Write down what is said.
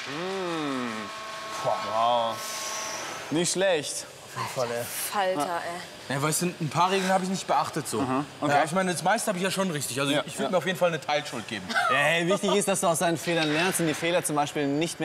Wow. Nicht schlecht. Falter, ey. Ja, weißt du, ein paar Regeln habe ich nicht beachtet so. Okay. Ja, ich meine, das meiste habe ich ja schon richtig. Also ich würde mir auf jeden Fall eine Teilschuld geben. Ja, hey, wichtig ist, dass du aus deinen Fehlern lernst und die Fehler zum Beispiel nicht mehr